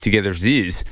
together as it is,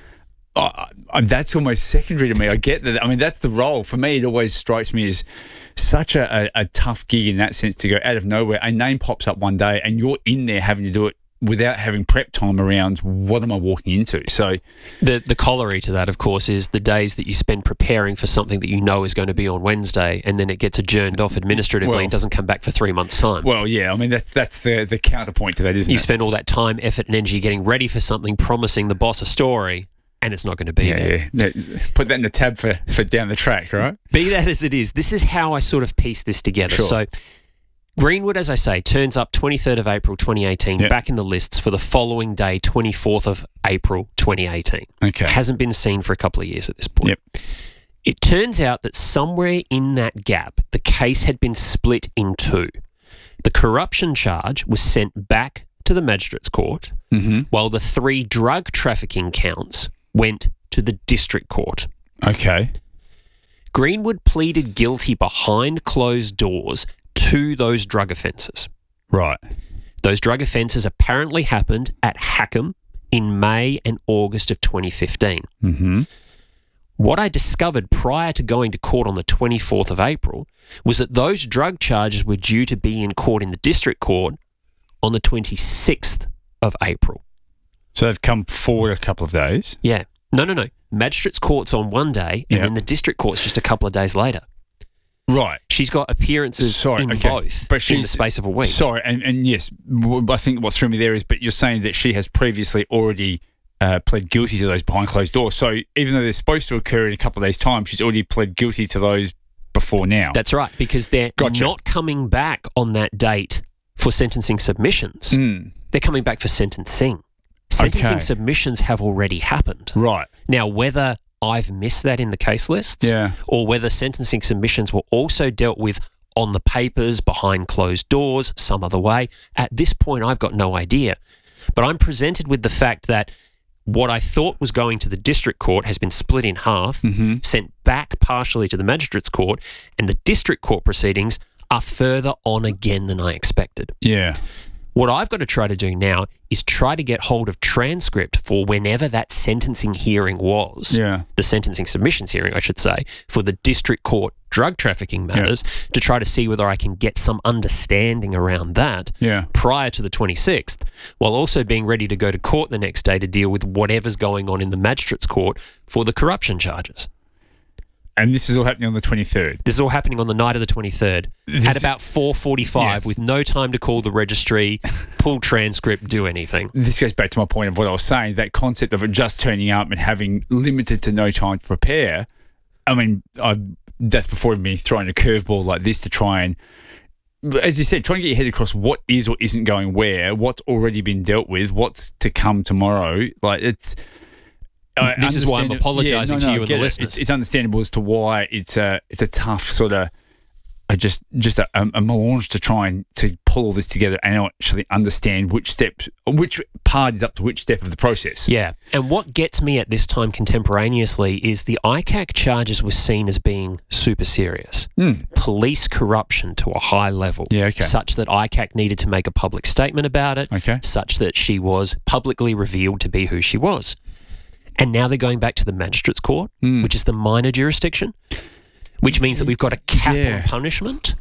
that's almost secondary to me. I get that. I mean, that's the role. For me, it always strikes me as such a tough gig in that sense, to go out of nowhere. A name pops up one day and you're in there having to do it without having prep time around what am I walking into. So the corollary to that, of course, is the days that you spend preparing for something that you know is going to be on Wednesday, and then it gets adjourned off administratively and doesn't come back for 3 months' time. Well, yeah, I mean, that's the counterpoint to that, isn't it? You spend all that time, effort and energy getting ready for something, promising the boss a story, and it's not going to be there. Yeah. Put that in the tab for down the track, right? Be that as it is, this is how I sort of piece this together. Sure. So Greenwood, as I say, turns up 23rd of April 2018, back in the lists for the following day, 24th of April 2018. Okay. Hasn't been seen for a couple of years at this point. Yep. It turns out that somewhere in that gap, the case had been split in two. The corruption charge was sent back to the Magistrates Court, while the 3 drug trafficking counts went to the District Court. Okay. Greenwood pleaded guilty behind closed doors to those drug offences. Right. Those drug offences apparently happened at Hackham in May and August of 2015. Mm-hmm. What I discovered prior to going to court on the 24th of April was that those drug charges were due to be in court in the District Court on the 26th of April. So they've come forward a couple of days? Yeah. No. Magistrates Court's on one day, and then the District Court's just a couple of days later. Right. She's got appearances in both but in the space of a week. Sorry, and yes, I think what threw me there is, but you're saying that she has previously already pled guilty to those behind closed doors. So even though they're supposed to occur in a couple of days' time, she's already pled guilty to those before now. That's right, because they're not coming back on that date for sentencing submissions. They're coming back for sentencing. Sentencing submissions have already happened. Right. Now, whether I've missed that in the case lists, or whether sentencing submissions were also dealt with on the papers, behind closed doors, some other way, at this point I've got no idea. But I'm presented with the fact that what I thought was going to the District Court has been split in half, sent back partially to the Magistrates Court, and the District Court proceedings are further on again than I expected. Yeah. What I've got to try to do now is try to get hold of transcript for whenever that sentencing hearing was, the sentencing submissions hearing, I should say, for the District Court drug trafficking matters, to try to see whether I can get some understanding around that prior to the 26th, while also being ready to go to court the next day to deal with whatever's going on in the Magistrates Court for the corruption charges. And this is all happening on the 23rd? This is all happening on the night of the 23rd at about 4:45 with no time to call the registry, pull transcript, do anything. This goes back to my point of what I was saying, that concept of it just turning up and having limited to no time to prepare. I mean, that's before me throwing a curveball like this to try and, as you said, try and get your head across what is or isn't going where, what's already been dealt with, what's to come tomorrow. Like, it's... This is why I'm apologising to you and the listeners. It's understandable as to why it's a tough sort of just a melange to try and to pull all this together and actually understand which part is up to which step of the process. Yeah, and what gets me at this time contemporaneously is the ICAC charges were seen as being super serious. Police corruption to a high level, such that ICAC needed to make a public statement about it, such that she was publicly revealed to be who she was. And now they're going back to the Magistrates Court, which is the minor jurisdiction, which means that we've got a cap on punishment.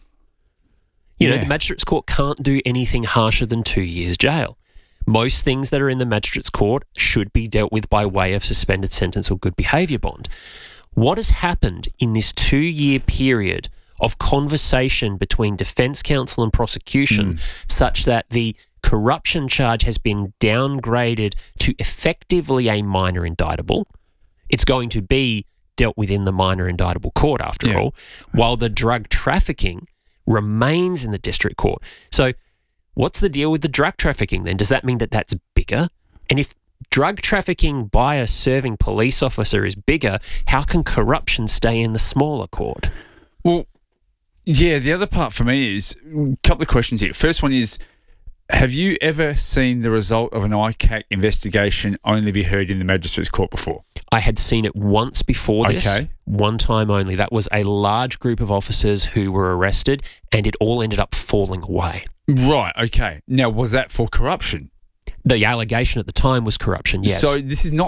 You know, the Magistrates Court can't do anything harsher than 2 years jail. Most things that are in the Magistrates Court should be dealt with by way of suspended sentence or good behaviour bond. What has happened in this 2-year period of conversation between defence counsel and prosecution such that the corruption charge has been downgraded to effectively a minor indictable? It's going to be dealt with in the minor indictable court after all, while the drug trafficking remains in the District Court. So what's the deal with the drug trafficking then? Does that mean that that's bigger? And if drug trafficking by a serving police officer is bigger, how can corruption stay in the smaller court? Well, yeah, the other part for me is a couple of questions here. First one is, have you ever seen the result of an ICAC investigation only be heard in the Magistrates Court before? I had seen it once before this, one time only. That was a large group of officers who were arrested, and it all ended up falling away. Right, okay. Now, was that for corruption? The allegation at the time was corruption, yes. So this is not